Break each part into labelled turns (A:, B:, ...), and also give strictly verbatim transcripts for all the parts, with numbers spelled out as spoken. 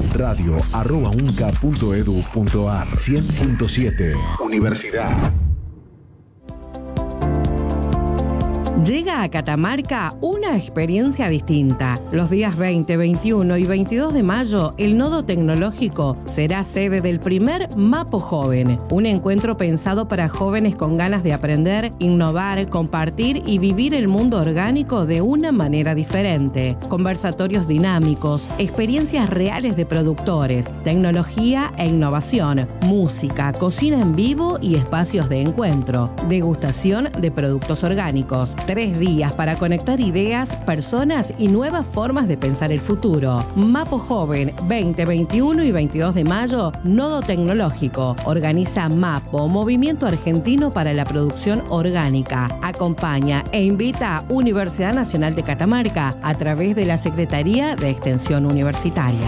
A: Radio arroba unca punto edu punto ar. cien punto siete Universidad.
B: Llega a Catamarca una experiencia distinta. Los días veinte, veintiuno y veintidós de mayo, el Nodo Tecnológico será sede del primer Mapo Joven, un encuentro pensado para jóvenes con ganas de aprender, innovar, compartir y vivir el mundo orgánico de una manera diferente. Conversatorios dinámicos, experiencias reales de productores, tecnología e innovación, música, cocina en vivo y espacios de encuentro, degustación de productos orgánicos. Tres días para conectar ideas, personas y nuevas formas de pensar el futuro. Mapo Joven, veinte, veintiuno y veintidós de mayo, Nodo Tecnológico. Organiza Mapo, Movimiento Argentino para la Producción Orgánica. Acompaña e invita a Universidad Nacional de Catamarca a través de la Secretaría de Extensión Universitaria.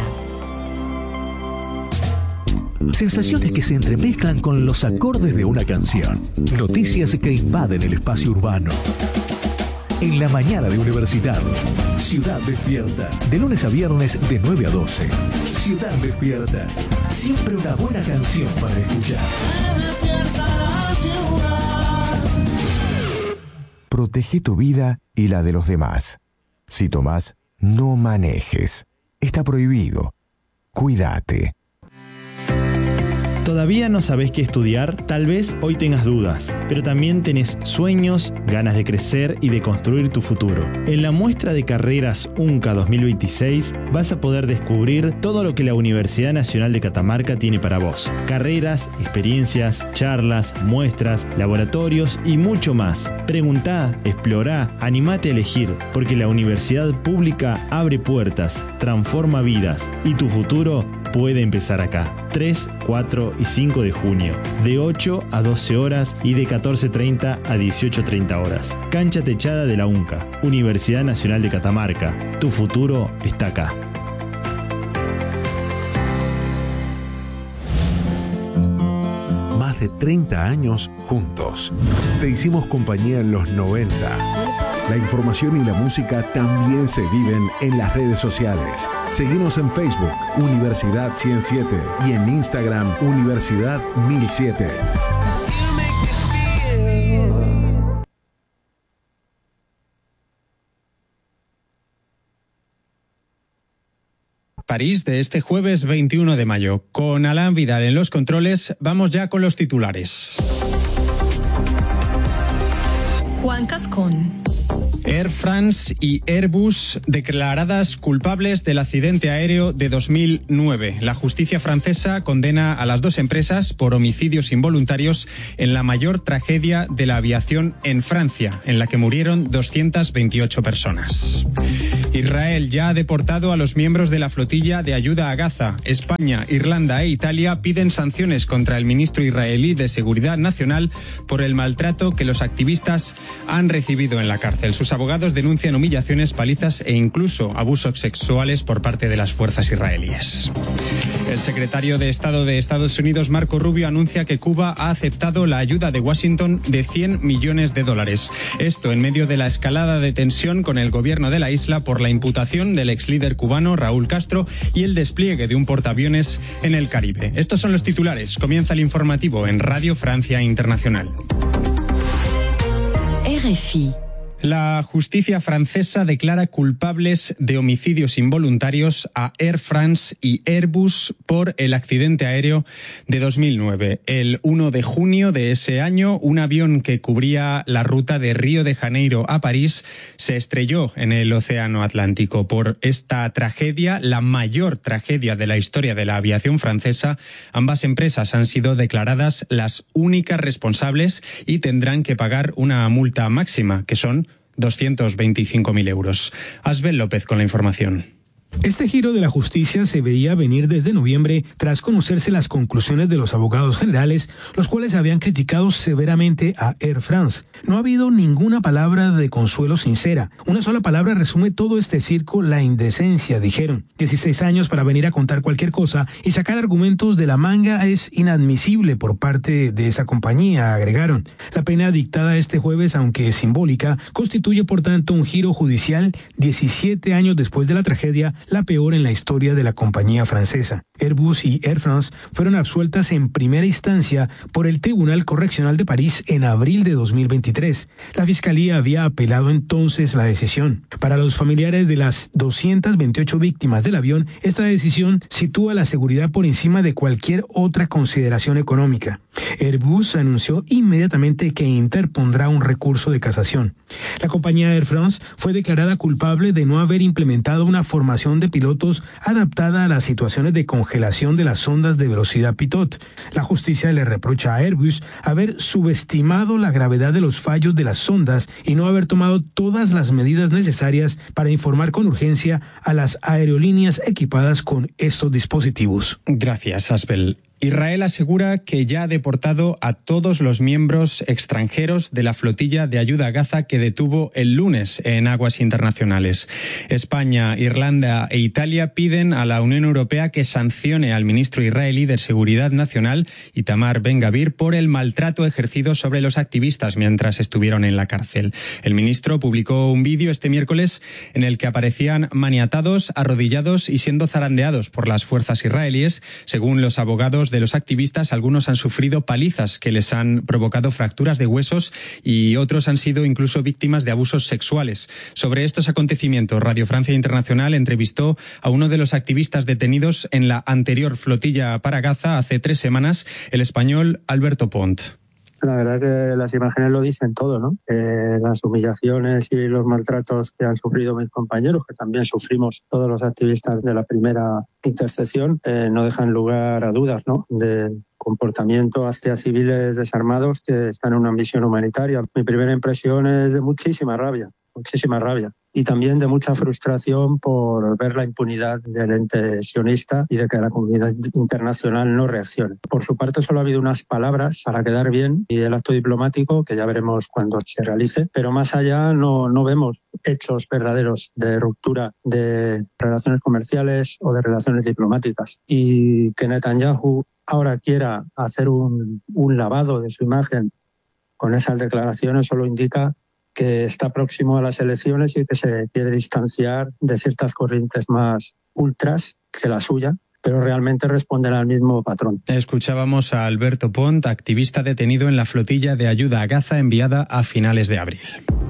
C: Sensaciones que se entremezclan con los acordes de una canción. Noticias que invaden el espacio urbano. En la mañana de Universidad, Ciudad Despierta. De lunes a viernes de nueve a doce. Ciudad Despierta. Siempre una buena canción para escuchar.
D: Protege tu vida y la de los demás. Si tomás, no manejes. Está prohibido. Cuídate.
E: ¿Todavía no sabés qué estudiar? Tal vez hoy tengas dudas, pero también tenés sueños, ganas de crecer y de construir tu futuro. En la muestra de carreras UNCA dos mil veintiséis vas a poder descubrir todo lo que la Universidad Nacional de Catamarca tiene para vos. Carreras, experiencias, charlas, muestras, laboratorios y mucho más. Preguntá, explorá, animate a elegir, porque la universidad pública abre puertas, transforma vidas y tu futuro puede empezar acá. tres, cuatro y cinco de junio, de ocho a doce horas y de catorce treinta a dieciocho treinta horas. Cancha techada de la UNCA, Universidad Nacional de Catamarca. Tu futuro está acá.
A: Más de treinta años juntos. Te hicimos compañía en los noventa. La información y la música también se viven en las redes sociales. Seguinos en Facebook, Universidad ciento siete, y en Instagram, Universidad mil siete.
F: París de este jueves veintiuno de mayo. Con Alain Vidal en los controles, vamos ya con los titulares.
G: Juan Cascón.
F: Air France y Airbus declaradas culpables del accidente aéreo de dos mil nueve. La justicia francesa condena a las dos empresas por homicidios involuntarios en la mayor tragedia de la aviación en Francia, en la que murieron doscientas veintiocho personas. Israel ya ha deportado a los miembros de la flotilla de ayuda a Gaza. España, Irlanda e Italia piden sanciones contra el ministro israelí de Seguridad Nacional por el maltrato que los activistas han recibido en la cárcel. Sus abogados denuncian humillaciones, palizas e incluso abusos sexuales por parte de las fuerzas israelíes. El secretario de Estado de Estados Unidos, Marco Rubio, anuncia que Cuba ha aceptado la ayuda de Washington de cien millones de dólares. Esto en medio de la escalada de tensión con el gobierno de la isla por la imputación del ex líder cubano Raúl Castro y el despliegue de un portaaviones en el Caribe. Estos son los titulares. Comienza el informativo en Radio Francia Internacional.
G: R F I.
F: La justicia francesa declara culpables de homicidios involuntarios a Air France y Airbus por el accidente aéreo de dos mil nueve. El uno de junio de ese año, un avión que cubría la ruta de Río de Janeiro a París se estrelló en el Océano Atlántico. Por esta tragedia, la mayor tragedia de la historia de la aviación francesa, ambas empresas han sido declaradas las únicas responsables y tendrán que pagar una multa máxima, que son doscientos veinticinco mil euros. Asbel López con la información.
H: Este giro de la justicia se veía venir desde noviembre tras conocerse las conclusiones de los abogados generales, los cuales habían criticado severamente a Air France. No ha habido ninguna palabra de consuelo sincera. Una sola palabra resume todo este circo: la indecencia, dijeron. dieciséis años para venir a contar cualquier cosa y sacar argumentos de la manga es inadmisible por parte de esa compañía, agregaron. La pena dictada este jueves, aunque simbólica, constituye por tanto un giro judicial diecisiete años después de la tragedia, la peor en la historia de la compañía francesa. Airbus y Air France fueron absueltas en primera instancia por el Tribunal Correccional de París en abril de dos mil veintitrés. La Fiscalía había apelado entonces la decisión. Para los familiares de las doscientas veintiocho víctimas del avión, esta decisión sitúa la seguridad por encima de cualquier otra consideración económica. Airbus anunció inmediatamente que interpondrá un recurso de casación. La compañía Air France fue declarada culpable de no haber implementado una formación de pilotos adaptada a las situaciones de congelación de las sondas de velocidad Pitot. La justicia le reprocha a Airbus haber subestimado la gravedad de los fallos de las sondas y no haber tomado todas las medidas necesarias para informar con urgencia a las aerolíneas equipadas con estos dispositivos.
F: Gracias, Asbel. Israel asegura que ya ha deportado a todos los miembros extranjeros de la flotilla de ayuda a Gaza que detuvo el lunes en aguas internacionales. España, Irlanda e Italia piden a la Unión Europea que sancione al ministro israelí de Seguridad Nacional, Itamar Ben-Gavir, por el maltrato ejercido sobre los activistas mientras estuvieron en la cárcel. El ministro publicó un vídeo este miércoles en el que aparecían maniatados, arrodillados y siendo zarandeados por las fuerzas israelíes. Según los abogados de los activistas, algunos han sufrido palizas que les han provocado fracturas de huesos y otros han sido incluso víctimas de abusos sexuales. Sobre estos acontecimientos, Radio Francia Internacional entrevistó a uno de los activistas detenidos en la anterior flotilla para Gaza hace tres semanas, el español Alberto Pont.
I: La verdad es que las imágenes lo dicen todo, ¿no? Eh, las humillaciones y los maltratos que han sufrido mis compañeros, que también sufrimos todos los activistas de la primera intercesión, eh, no dejan lugar a dudas, ¿no? De comportamiento hacia civiles desarmados que están en una misión humanitaria. Mi primera impresión es de muchísima rabia, muchísima rabia. Y también de mucha frustración por ver la impunidad del ente sionista y de que la comunidad internacional no reaccione. Por su parte, solo ha habido unas palabras para quedar bien y el acto diplomático, que ya veremos cuando se realice, pero más allá no, no vemos hechos verdaderos de ruptura de relaciones comerciales o de relaciones diplomáticas. Y que Netanyahu ahora quiera hacer un, un lavado de su imagen con esas declaraciones solo indica que está próximo a las elecciones y que se quiere distanciar de ciertas corrientes más ultras que la suya, pero realmente responden al mismo patrón.
F: Escuchábamos a Alberto Pont, activista detenido en la flotilla de ayuda a Gaza enviada a finales de abril.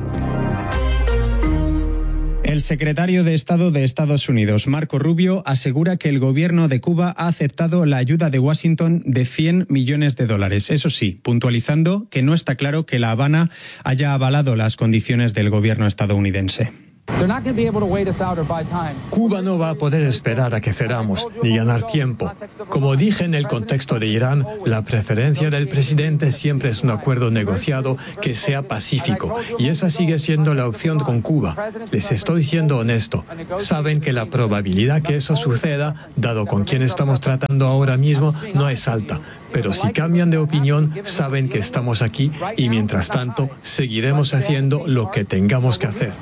F: El secretario de Estado de Estados Unidos, Marco Rubio, asegura que el gobierno de Cuba ha aceptado la ayuda de Washington de cien millones de dólares. Eso sí, puntualizando que no está claro que La Habana haya avalado las condiciones del gobierno estadounidense.
J: Cuba no va a poder esperar a que cerramos, ni ganar tiempo. Como dije en el contexto de Irán, la preferencia del presidente siempre es un acuerdo negociado que sea pacífico, y esa sigue siendo la opción con Cuba. Les estoy siendo honesto. Saben que la probabilidad que eso suceda, dado con quién estamos tratando ahora mismo, no es alta. Pero si cambian de opinión, saben que estamos aquí y mientras tanto seguiremos haciendo lo que tengamos que hacer.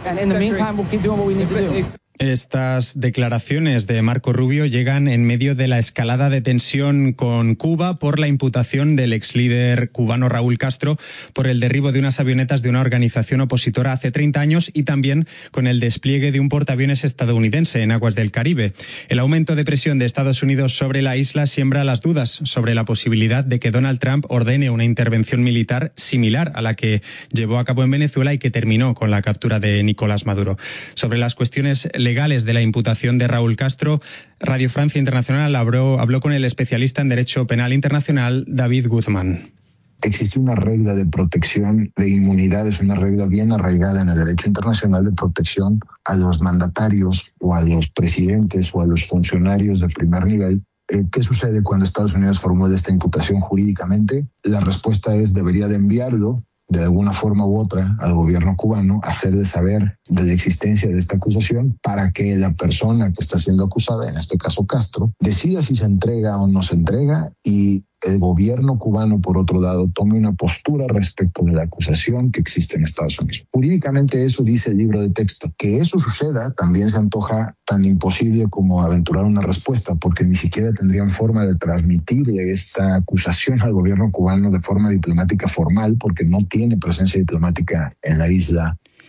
F: Estas declaraciones de Marco Rubio llegan en medio de la escalada de tensión con Cuba por la imputación del ex líder cubano Raúl Castro por el derribo de unas avionetas de una organización opositora hace treinta años y también con el despliegue de un portaaviones estadounidense en aguas del Caribe. El aumento de presión de Estados Unidos sobre la isla siembra las dudas sobre la posibilidad de que Donald Trump ordene una intervención militar similar a la que llevó a cabo en Venezuela y que terminó con la captura de Nicolás Maduro. Sobre las cuestiones legales de la imputación de Raúl Castro, Radio Francia Internacional habló, habló con el especialista en Derecho Penal Internacional, David Guzmán.
K: Existe una regla de protección de inmunidades, una regla bien arraigada en el derecho internacional de protección a los mandatarios o a los presidentes o a los funcionarios de primer nivel. ¿Qué sucede cuando Estados Unidos formula esta imputación jurídicamente? La respuesta es debería de enviarlo de alguna forma u otra al gobierno cubano, hacer de saber de la existencia de esta acusación para que la persona que está siendo acusada, en este caso Castro, decida si se entrega o no se entrega y el gobierno cubano, por otro lado, tome una postura respecto de la acusación que existe en Estados Unidos. Jurídicamente eso dice el libro de texto. Que eso suceda también se antoja tan imposible como aventurar una respuesta, porque ni siquiera tendrían forma de transmitir esta acusación al gobierno cubano de forma diplomática formal, porque no tiene presencia diplomática en la isla.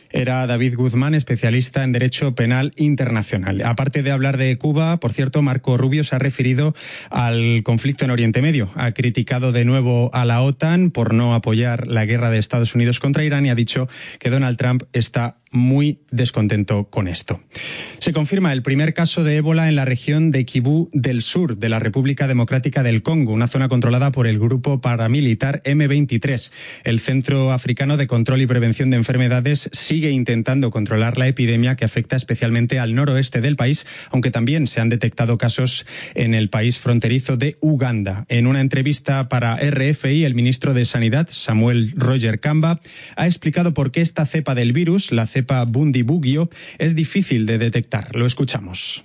F: Era David Guzmán, especialista en Derecho Penal Internacional. Aparte de hablar de Cuba, por cierto, Marco Rubio se ha referido al conflicto en Oriente Medio. Ha criticado de nuevo a la OTAN por no apoyar la guerra de Estados Unidos contra Irán y ha dicho que Donald Trump está muy descontento con esto. Se confirma el primer caso de ébola en la región de Kibú del Sur, de la República Democrática del Congo, una zona controlada por el grupo paramilitar eme veintitrés. El Centro Africano de Control y Prevención de Enfermedades sigue intentando controlar la epidemia que afecta especialmente al noroeste del país, aunque también se han detectado casos en el país fronterizo de Uganda. En una entrevista para erre efe i, el ministro de Sanidad, Samuel Roger Kamba, ha explicado por qué esta cepa del virus, la cepa cepa Bundibugyo, es difícil de detectar. Lo escuchamos.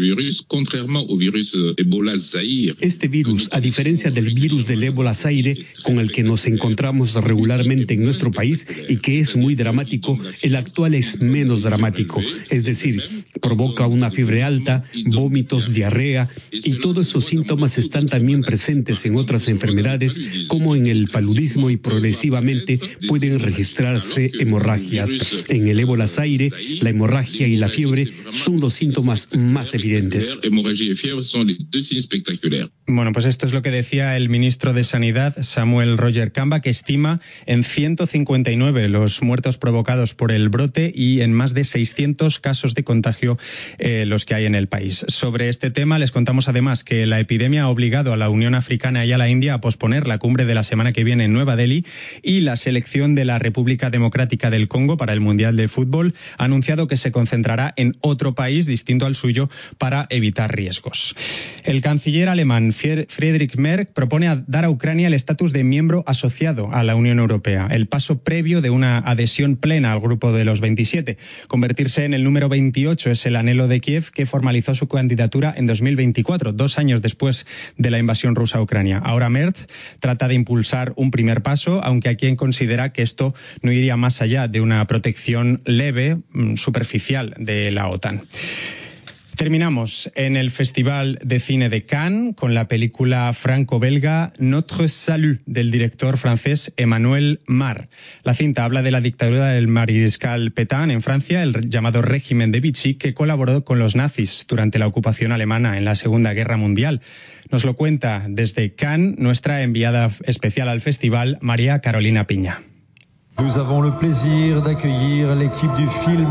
L: Este virus, a diferencia del virus del ébola Zaire, con el que nos encontramos regularmente en nuestro país y que es muy dramático, el actual es menos dramático. Es decir, provoca una fiebre alta, vómitos, diarrea, y todos esos síntomas están también presentes en otras enfermedades, como en el paludismo, y progresivamente pueden registrarse hemorragias. En el ébola Zaire, la hemorragia y la fiebre son los síntomas más evidentes.
F: Bueno, pues esto es lo que decía el ministro de Sanidad, Samuel Roger Kamba, que estima en ciento cincuenta y nueve los muertos provocados por el brote y en más de seiscientos casos de contagio eh, los que hay en el país. Sobre este tema les contamos además que la epidemia ha obligado a la Unión Africana y a la India a posponer la cumbre de la semana que viene en Nueva Delhi, y la selección de la República Democrática del Congo para el Mundial de Fútbol ha anunciado que se concentrará en otro país distinto al suyo para evitar riesgos. El canciller alemán Friedrich Merz propone a dar a Ucrania el estatus de miembro asociado a la Unión Europea, el paso previo de una adhesión plena al grupo de los veintisiete. Convertirse en el número veintiocho es el anhelo de Kiev, que formalizó su candidatura en dos mil veinticuatro, dos años después de la invasión rusa a Ucrania. Ahora Merz trata de impulsar un primer paso, aunque hay quien considera que esto no iría más allá de una protección leve, superficial de la OTAN. Terminamos en el Festival de Cine de Cannes con la película franco-belga Notre Salut, del director francés Emmanuel Mar. La cinta habla de la dictadura del mariscal Pétain en Francia, el llamado régimen de Vichy, que colaboró con los nazis durante la ocupación alemana en la Segunda Guerra Mundial. Nos lo cuenta desde Cannes nuestra enviada especial al festival, María Carolina Piña.
M: Nous avons le plaisir d'accueillir l'équipe du film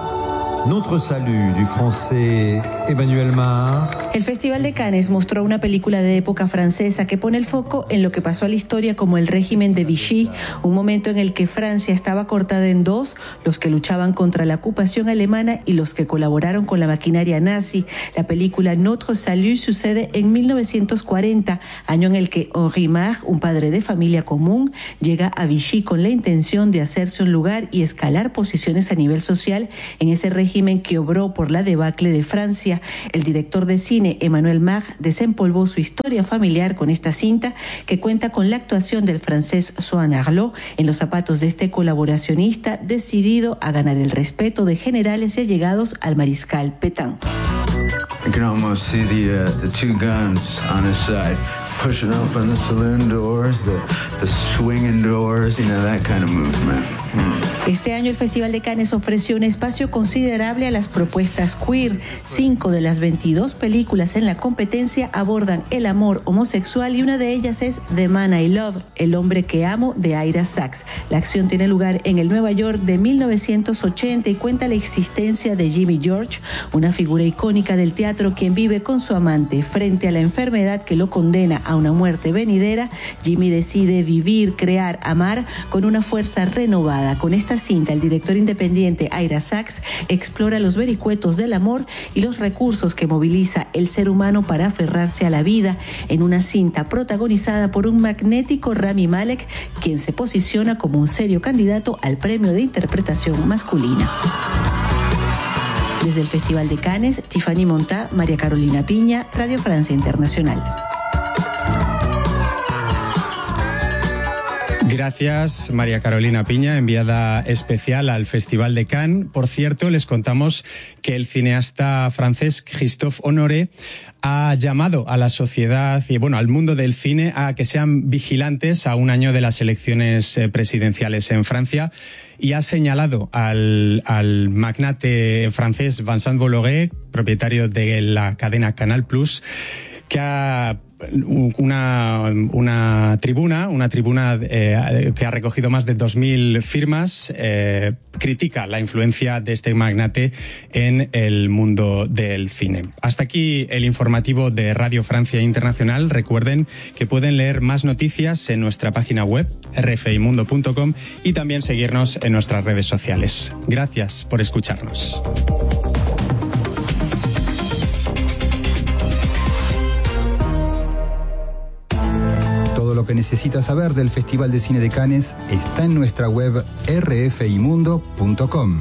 M: Notre Salut, du français Emmanuel Mar.
N: El Festival de Cannes mostró una película de época francesa que pone el foco en lo que pasó a la historia como el régimen de Vichy, un momento en el que Francia estaba cortada en dos, los que luchaban contra la ocupación alemana y los que colaboraron con la maquinaria nazi. La película Notre Salut sucede en mil novecientos cuarenta, año en el que Henri Mar, un padre de familia común, llega a Vichy con la intención de hacerse un lugar y escalar posiciones a nivel social en ese régimen que obró por la debacle de Francia. El director de cine Emmanuel Mar desempolvó su historia familiar con esta cinta, que cuenta con la actuación del francés Swan Arlo en los zapatos de este colaboracionista decidido a ganar el respeto de generales y allegados al mariscal Pétain.
O: You can almost see the, uh, the two guns on his side, pushing open the saloon doors, the, the swinging doors, you know, that kind of movement. Mm.
N: Este año el Festival de Cannes ofreció un espacio considerable a las propuestas queer. Cinco de las veintidós películas en la competencia abordan el amor homosexual y una de ellas es The Man I Love, El hombre que amo, de Ira Sachs. La acción tiene lugar en el Nueva York de mil novecientos ochenta y cuenta la existencia de Jimmy George, una figura icónica del teatro quien vive con su amante. Frente a la enfermedad que lo condena a una muerte venidera, Jimmy decide vivir, crear, amar con una fuerza renovada. Con esta cinta, el director independiente Ira Sachs explora los vericuetos del amor y los recursos que moviliza el ser humano para aferrarse a la vida, en una cinta protagonizada por un magnético Rami Malek, quien se posiciona como un serio candidato al premio de interpretación masculina. Desde el Festival de Cannes, Tiffany Montá, María Carolina Piña, Radio Francia Internacional.
F: Gracias, María Carolina Piña, enviada especial al Festival de Cannes. Por cierto, les contamos que el cineasta francés Christophe Honoré ha llamado a la sociedad y bueno, al mundo del cine a que sean vigilantes a un año de las elecciones presidenciales en Francia y ha señalado al, al magnate francés Vincent Bolloré, propietario de la cadena Canal Plus, que ha una, una tribuna, una tribuna eh, que ha recogido más de dos mil firmas, eh, critica la influencia de este magnate en el mundo del cine. Hasta aquí el informativo de Radio Francia Internacional. Recuerden que pueden leer más noticias en nuestra página web erre efe i mundo punto com y también seguirnos en nuestras redes sociales. Gracias por escucharnos.
P: Lo que necesitas saber del Festival de Cine de Cannes está en nuestra web erre efe i mundo punto com.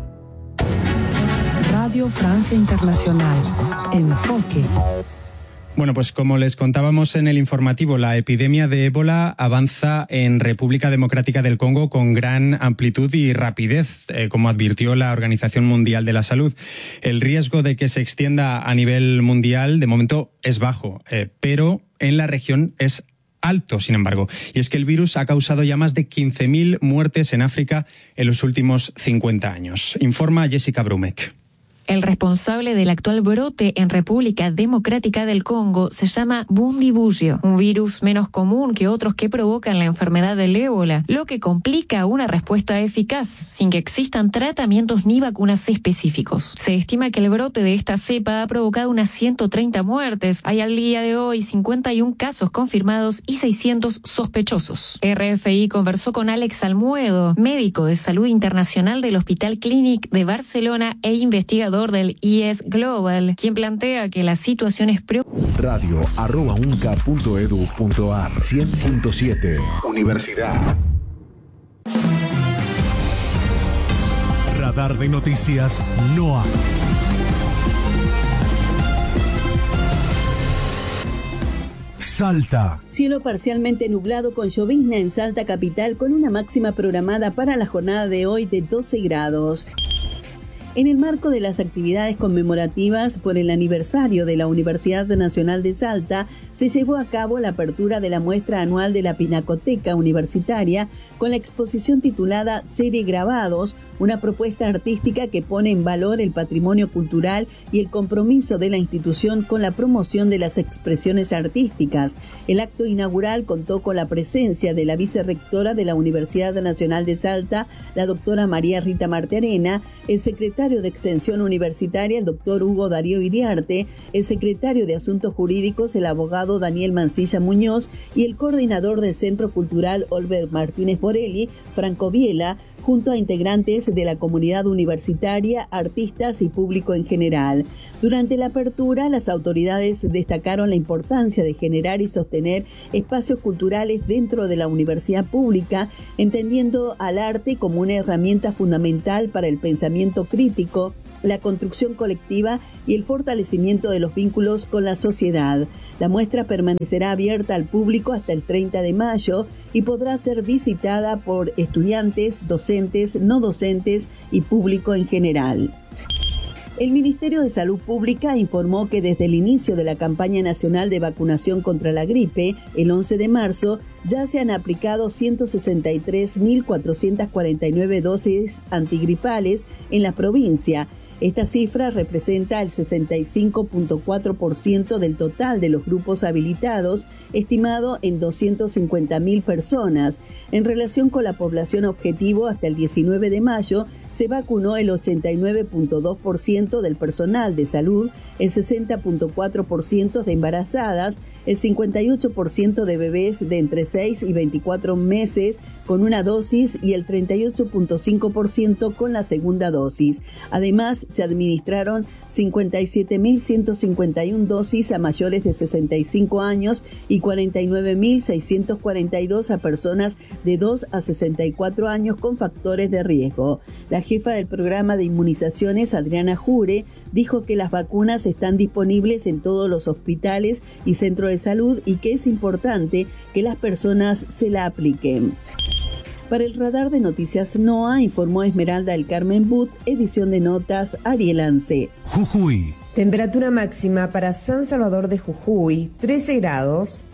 B: Radio Francia Internacional. Enfoque.
F: Bueno, pues como les contábamos en el informativo, la epidemia de ébola avanza en República Democrática del Congo con gran amplitud y rapidez, eh, como advirtió la Organización Mundial de la Salud. El riesgo de que se extienda a nivel mundial de momento es bajo, eh, pero en la región es alto, sin embargo. Y es que el virus ha causado ya más de quince mil muertes en África en los últimos cincuenta años. Informa Jessica Brumek.
Q: El responsable del actual brote en República Democrática del Congo se llama Bundibugyo, un virus menos común que otros que provocan la enfermedad del ébola, lo que complica una respuesta eficaz, sin que existan tratamientos ni vacunas específicos. Se estima que el brote de esta cepa ha provocado unas ciento treinta muertes. Hay al día de hoy cincuenta y un casos confirmados y seiscientos sospechosos. erre efe i conversó con Alex Almuedo, médico de salud internacional del Hospital Clínic de Barcelona e investigador del I E S Global, quien plantea que la situación es preocupante.
A: Radio arroba unca punto edu punto ar cien punto siete Universidad.
C: Radar de noticias no hay. Salta.
R: Cielo parcialmente nublado con llovizna en Salta capital con una máxima programada para la jornada de hoy de doce grados. En el marco de las actividades conmemorativas por el aniversario de la Universidad Nacional de Salta, se llevó a cabo la apertura de la muestra anual de la Pinacoteca Universitaria con la exposición titulada Serie Grabados, una propuesta artística que pone en valor el patrimonio cultural y el compromiso de la institución con la promoción de las expresiones artísticas. El acto inaugural contó con la presencia de la vicerrectora de la Universidad Nacional de Salta, la doctora María Rita Martearena, el secretario de Extensión Universitaria, el doctor Hugo Darío Iriarte, el secretario de Asuntos Jurídicos, el abogado Daniel Mancilla Muñoz y el coordinador del Centro Cultural Olver Martínez Borelli, Franco Viela, junto a integrantes de la comunidad universitaria, artistas y público en general. Durante la apertura, las autoridades destacaron la importancia de generar y sostener espacios culturales dentro de la universidad pública, entendiendo al arte como una herramienta fundamental para el pensamiento crítico, la construcción colectiva y el fortalecimiento de los vínculos con la sociedad. La muestra permanecerá abierta al público hasta el treinta de mayo y podrá ser visitada por estudiantes, docentes, no docentes y público en general. El Ministerio de Salud Pública informó que desde el inicio de la campaña nacional de vacunación contra la gripe, el once de marzo, ya se han aplicado ciento sesenta y tres mil cuatrocientas cuarenta y nueve dosis antigripales en la provincia. Esta cifra representa el sesenta y cinco punto cuatro por ciento del total de los grupos habilitados, estimado en doscientas cincuenta mil personas. En relación con la población objetivo, hasta el diecinueve de mayo, se vacunó el ochenta y nueve punto dos por ciento del personal de salud, el sesenta punto cuatro por ciento de embarazadas, el cincuenta y ocho por ciento de bebés de entre seis y veinticuatro meses con una dosis y el treinta y ocho punto cinco por ciento con la segunda dosis. Además, se administraron cincuenta y siete mil ciento cincuenta y una dosis a mayores de sesenta y cinco años y cuarenta y nueve mil seiscientos cuarenta y dos a personas de dos a sesenta y cuatro años con factores de riesgo. La jefa del programa de inmunizaciones, Adriana Jure, dijo que las vacunas están disponibles en todos los hospitales y centros de salud y que es importante que las personas se la apliquen. Para el radar de noticias NOA, informó Esmeralda del Carmen But, edición de notas Ariel Ance.
S: Jujuy. Temperatura máxima para San Salvador de Jujuy, trece grados.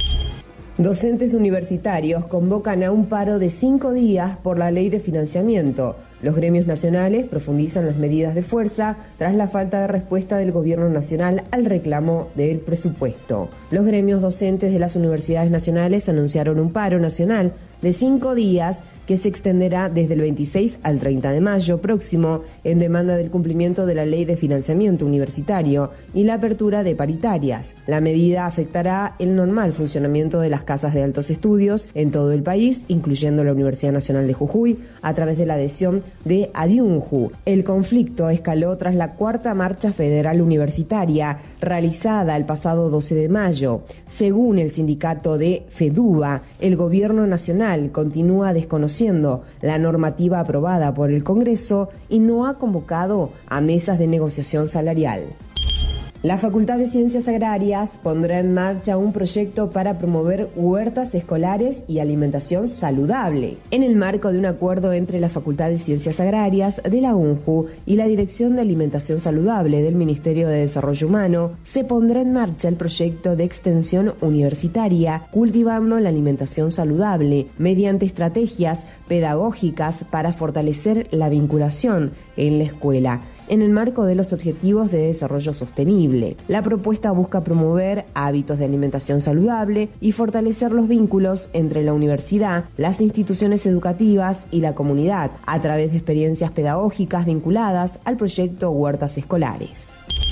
S: Docentes universitarios convocan a un paro de cinco días por la ley de financiamiento. Los gremios nacionales profundizan las medidas de fuerza tras la falta de respuesta del gobierno nacional al reclamo del presupuesto. Los gremios docentes de las universidades nacionales anunciaron un paro nacional de cinco días que se extenderá desde el veintiséis al treinta de mayo próximo en demanda del cumplimiento de la ley de financiamiento universitario y la apertura de paritarias. La medida afectará el normal funcionamiento de las casas de altos estudios en todo el país, incluyendo la Universidad Nacional de Jujuy, a través de la adhesión de Adiunju. El conflicto escaló tras la cuarta marcha federal universitaria realizada el pasado doce de mayo. Según el sindicato de FEDUBA, el gobierno nacional continúa desconociendo la normativa aprobada por el Congreso y no ha convocado a mesas de negociación salarial. La Facultad de Ciencias Agrarias pondrá en marcha un proyecto para promover huertas escolares y alimentación saludable. En el marco de un acuerdo entre la Facultad de Ciencias Agrarias de la UNJU y la Dirección de Alimentación Saludable del Ministerio de Desarrollo Humano, se pondrá en marcha el proyecto de extensión universitaria Cultivando la Alimentación Saludable, mediante estrategias pedagógicas para fortalecer la vinculación en la escuela, en el marco de los Objetivos de Desarrollo Sostenible. La propuesta busca promover hábitos de alimentación saludable y fortalecer los vínculos entre la universidad, las instituciones educativas y la comunidad, a través de experiencias pedagógicas vinculadas al proyecto Huertas Escolares.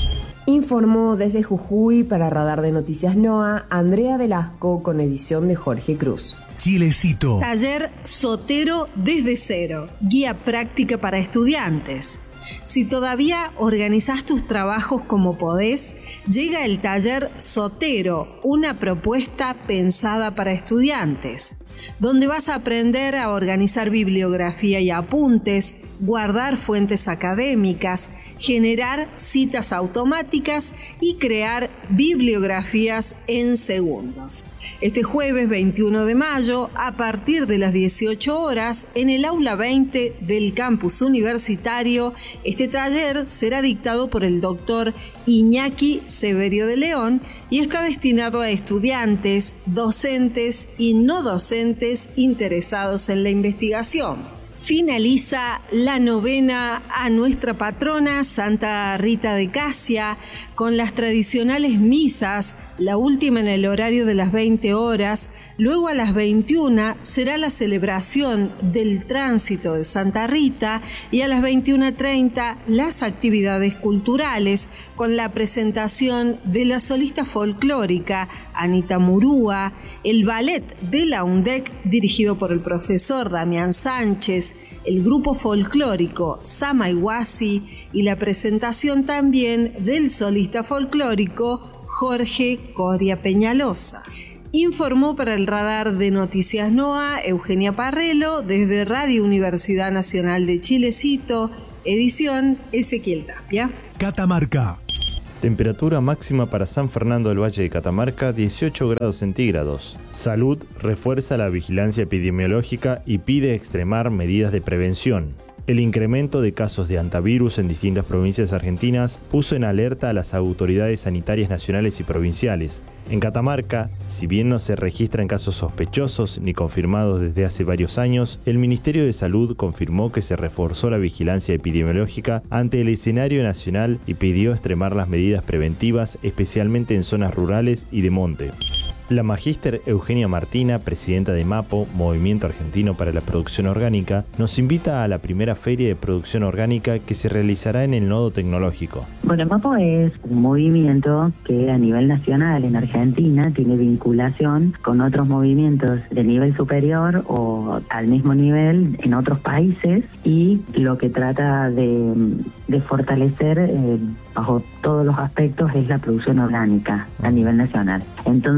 S: Informó desde Jujuy para Radar de Noticias NOA, Andrea Velasco, con edición de Jorge Cruz.
A: Chilecito.
G: Taller Sotero desde cero. Guía práctica para estudiantes. Si todavía organizás tus trabajos como podés, llega el taller Sotero, una propuesta pensada para estudiantes, donde vas a aprender a organizar bibliografía y apuntes, guardar fuentes académicas, generar citas automáticas y crear bibliografías en segundos. Este jueves veintiuno de mayo, a partir de las dieciocho horas, en el aula veinte del campus universitario, este taller será dictado por el doctor Iñaki Severio de León y está destinado a estudiantes, docentes y no docentes interesados en la investigación. Finaliza la novena a nuestra patrona Santa Rita de Casia con las tradicionales misas, la última en el horario de las veinte horas, luego a las veintiuna será la celebración del tránsito de Santa Rita y a las veintiuna treinta las actividades culturales con la presentación de la solista folclórica Anita Murúa, el ballet de la UNDEC dirigido por el profesor Damián Sánchez, el grupo folclórico Samaiguasi y la presentación también del solista folclórico Jorge Coria Peñalosa. Informó para el Radar de Noticias NOA Eugenia Parrelo desde Radio Universidad Nacional de Chilecito, edición Ezequiel Tapia.
A: Catamarca.
E: Temperatura máxima para San Fernando del Valle de Catamarca, dieciocho grados centígrados. Salud refuerza la vigilancia epidemiológica y pide extremar medidas de prevención. El incremento de casos de hantavirus en distintas provincias argentinas puso en alerta a las autoridades sanitarias nacionales y provinciales. En Catamarca, si bien no se registran casos sospechosos ni confirmados desde hace varios años, el Ministerio de Salud confirmó que se reforzó la vigilancia epidemiológica ante el escenario nacional y pidió extremar las medidas preventivas, especialmente en zonas rurales y de monte. La magíster Eugenia Martina, presidenta de MAPO, Movimiento Argentino para la Producción Orgánica, nos invita a la primera feria de producción orgánica que se realizará en el Nodo Tecnológico.
T: Bueno, MAPO es un movimiento que a nivel nacional en Argentina tiene vinculación con otros movimientos de nivel superior o al mismo nivel en otros países y lo que trata de, de fortalecer eh, bajo todos los aspectos es la producción orgánica a nivel nacional. Entonces,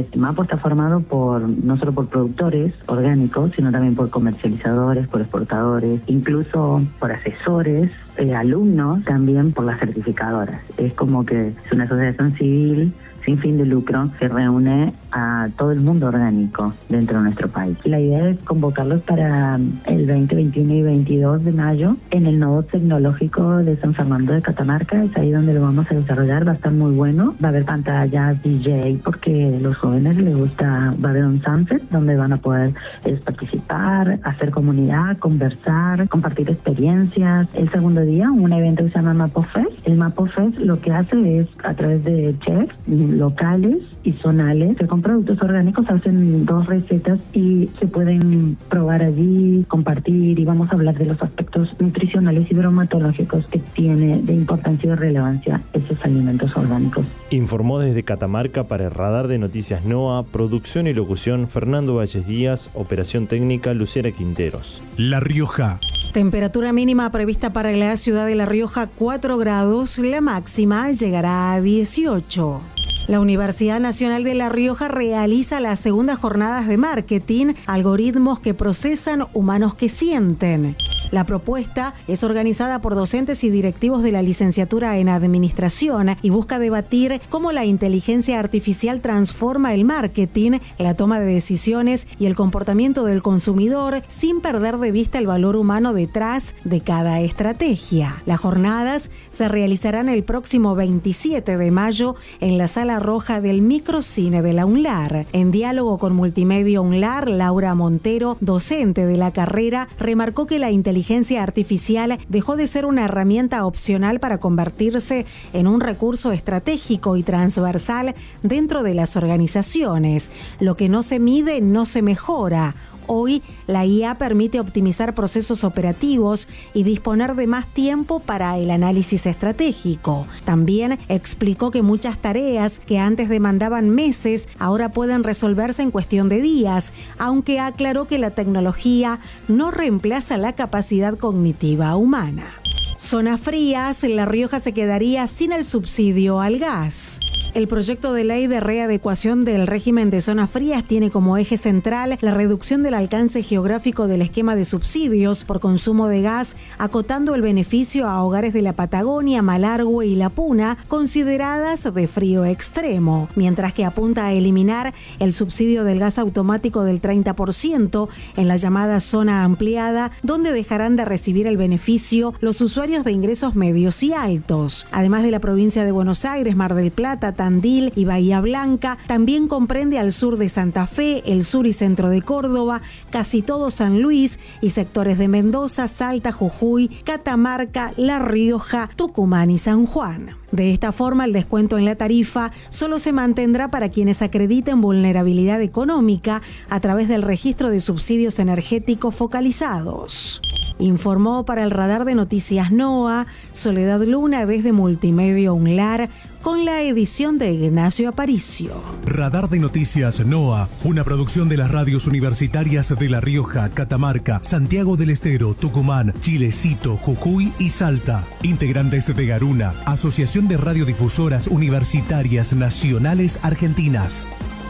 T: El MAPO está formado por no solo por productores orgánicos, sino también por comercializadores, por exportadores, incluso por asesores, eh, alumnos, también por las certificadoras. Es como que es una asociación civil sin fin de lucro que reúne a todo el mundo orgánico dentro de nuestro país. La idea es convocarlos para el veinte, veintiuno y veintidós de mayo en el Nodo Tecnológico de San Fernando de Catamarca. Es ahí donde lo vamos a desarrollar, va a estar muy bueno. Va a haber pantallas D J porque a los jóvenes les gusta, va a haber un sunset donde van a poder es, participar, hacer comunidad, conversar, compartir experiencias. El segundo día, un evento que se llama Mapo Fest. El Mapo Fest lo que hace es, a través de chefs locales y zonales, que con productos orgánicos hacen dos recetas y se pueden probar allí, compartir, y vamos a hablar de los aspectos nutricionales y bromatológicos que tiene de importancia y relevancia esos alimentos orgánicos.
E: Informó desde Catamarca para el Radar de Noticias NOA, producción y locución Fernando Valles Díaz, operación técnica Luciana Quinteros.
A: La Rioja.
U: Temperatura mínima prevista para la ciudad de La Rioja cuatro grados, la máxima llegará a dieciocho. La Universidad Nacional de La Rioja realiza las segundas jornadas de marketing, algoritmos que procesan, humanos que sienten. La propuesta es organizada por docentes y directivos de la licenciatura en Administración y busca debatir cómo la inteligencia artificial transforma el marketing, la toma de decisiones y el comportamiento del consumidor sin perder de vista el valor humano detrás de cada estrategia. Las jornadas se realizarán el próximo veintisiete de mayo en la Sala Roja del Microcine de la UNLAR. En diálogo con Multimedia UNLAR, Laura Montero, docente de la carrera, remarcó que la inteligencia inteligencia artificial dejó de ser una herramienta opcional para convertirse en un recurso estratégico y transversal dentro de las organizaciones. Lo que no se mide no se mejora. Hoy, la I A permite optimizar procesos operativos y disponer de más tiempo para el análisis estratégico. También explicó que muchas tareas que antes demandaban meses ahora pueden resolverse en cuestión de días, aunque aclaró que la tecnología no reemplaza la capacidad cognitiva humana. Zonas frías, La Rioja se quedaría sin el subsidio al gas. El proyecto de ley de readecuación del régimen de zonas frías tiene como eje central la reducción del alcance geográfico del esquema de subsidios por consumo de gas, acotando el beneficio a hogares de la Patagonia, Malargüe y La Puna, consideradas de frío extremo, mientras que apunta a eliminar el subsidio del gas automático del treinta por ciento en la llamada zona ampliada, donde dejarán de recibir el beneficio los usuarios de ingresos medios y altos. Además de la provincia de Buenos Aires, Mar del Plata, Tandil y Bahía Blanca, también comprende al sur de Santa Fe, el sur y centro de Córdoba, casi todo San Luis y sectores de Mendoza, Salta, Jujuy, Catamarca, La Rioja, Tucumán y San Juan. De esta forma, el descuento en la tarifa solo se mantendrá para quienes acrediten vulnerabilidad económica a través del registro de subsidios energéticos focalizados. Informó para el Radar de Noticias NOA, Soledad Luna desde Multimedia UNLAR, con la edición de Ignacio Aparicio.
A: Radar de Noticias NOA, una producción de las radios universitarias de La Rioja, Catamarca, Santiago del Estero, Tucumán, Chilecito, Jujuy y Salta. Integrantes de Garuna, Asociación de Radiodifusoras Universitarias Nacionales Argentinas.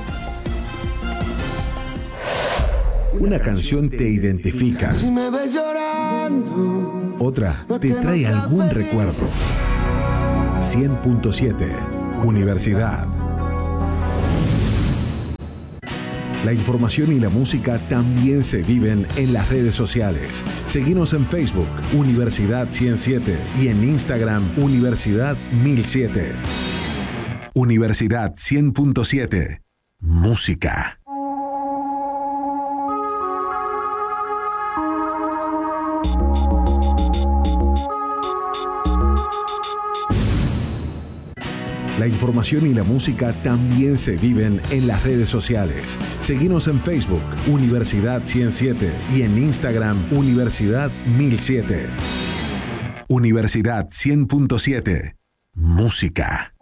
A: Una canción te identifica.
V: Si me ves llorando,
A: otra te trae algún recuerdo. cien punto siete Universidad. La información y la música también se viven en las redes sociales. Seguinos en Facebook, Universidad ciento siete, y en Instagram, Universidad mil siete. Universidad cien punto siete. Música. La información y la música también se viven en las redes sociales. Seguinos en Facebook, Universidad ciento siete, y en Instagram, Universidad mil siete. Universidad cien punto siete. Música.